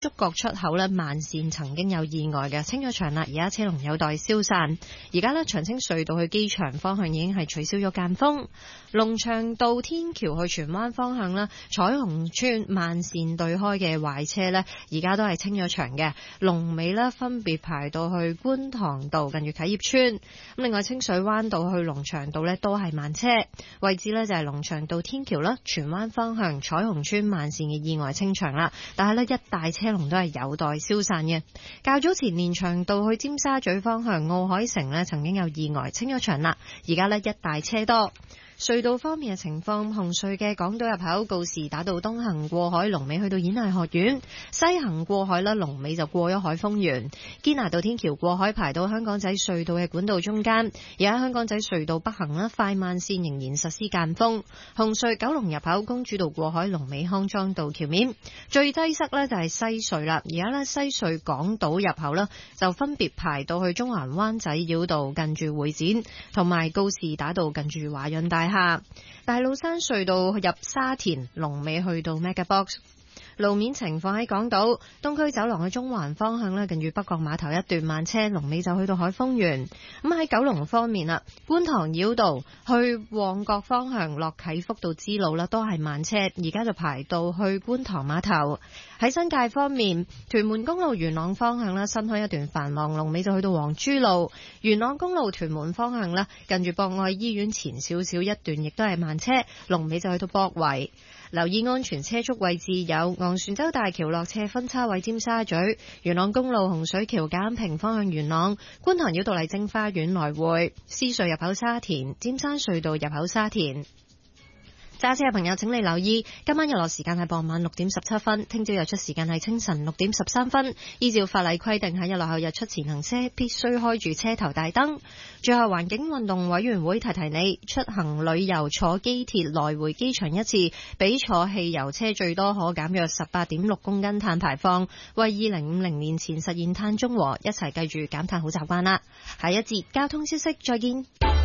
竹角出口咧慢線曾經有意外嘅，清咗場啦，而家車龍有待消散。而家咧長青隧道去機場方向已經係取消咗間封。龍翔道天橋去荃灣方向啦，彩虹村慢線對開嘅壞車咧，而家都係清咗場嘅。龍尾咧分別排到去觀塘道近住啟業村。咁另外清水灣道去龍翔道咧都係慢車，位置咧就係龍翔道天橋啦，荃灣方向彩虹村慢線嘅意外清場啦，但係咧一大車龍都係有待消散嘅。較早前連翔道去尖沙咀方向奧海城咧曾經有意外，清咗場啦，而家咧一大車多。隧道方面嘅情況，紅隧嘅港島入口告士打道東行過海龍尾去到演藝學院，西行過海啦龍尾就過咗海豐園，堅拿道天橋過海排到香港仔隧道嘅管道中間，而家香港仔隧道北行啦快慢線仍然實施間封。紅隧九龍入口公主道過海龍尾康莊道橋面，最擠塞呢就係西隧啦，而家呢西隧港島入口啦就分別排到去中環灣仔繞道近住會展，同埋告士打道近住華潤大大老山隧道入沙田龍尾去到 Megabox。路面情況喺港島東區走廊去中環方向咧，近住北角碼頭一段慢車，龍尾就去到海豐園。咁喺九龍方面啦，觀塘繞道去旺角方向落啟福道支路啦，都係慢車，而家就排到去觀塘碼頭。喺新界方面，屯門公路元朗方向啦，新開一段繁忙，龍尾就去到黃珠路。元朗公路屯門方向啦，近住博愛醫院前少少一段亦都係慢車，龍尾就去到博圍。留意安全車速位置有昂船洲大橋落斜分叉位尖沙咀、元朗公路洪水橋簡平方向元朗、觀塘繞道麗晶花園來回、獅隧入口沙田、尖山隧道入口沙田。揸車嘅朋友請你留意，今晚日落時間係傍晚6點17分，聽朝日出時間係清晨6點13分。依照法例規定，喺日落後日出前行車必須開住車頭大燈。最後，環境運動委員會提提你，出行旅遊坐機鐵來回機場一次，比坐汽油車最多可減約18.6公斤碳排放，為2050年前實現碳中和，一齊記住減碳好習慣啦。下一節交通消息再見。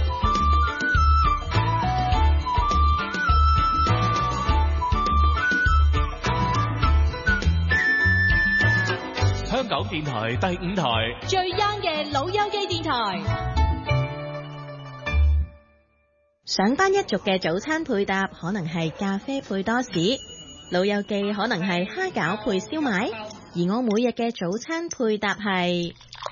香港電台第5台最 young 嘅老友記電台。 上班一族嘅早餐配搭可能係咖啡配多士，老友記可能係蝦餃配燒賣，而我每日嘅早餐配搭係一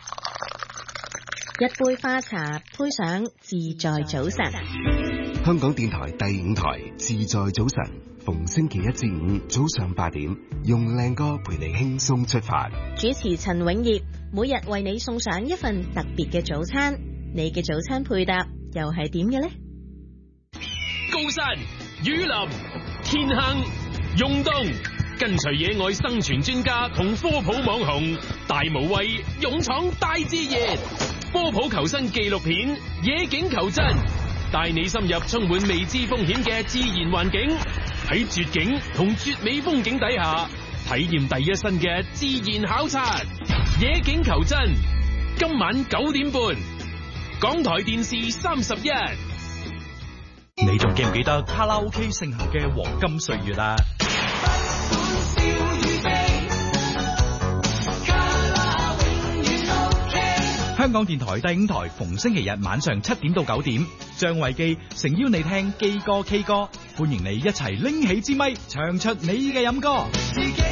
杯花茶配上自在早晨。 香港電台第5台自在早晨，逢星期1至5早上8點，用靚歌陪你輕鬆出發。 主持陳永業，每日為你送上一份特別嘅早餐。你嘅早餐配搭又係點嘅呢？ 高山、雨林、天坑、湧東，跟隨野外生存專家同科普網紅大無畏勇闖大自然。科普求生紀錄片《野境求真》，帶你深入充滿未知風險嘅自然環境，喺絕境同絕美風景底下，體驗第一身嘅自然考察。野境求真，今晚9點半，港台電視31。 你仲記唔記得卡拉 OK 盛行嘅黃金歲月啊？香港電台第5台逢星期日晚上7點到9點，張偉基誠邀你聽基哥 K 歌，歡迎你一齊拎起支咪唱出你嘅飲歌。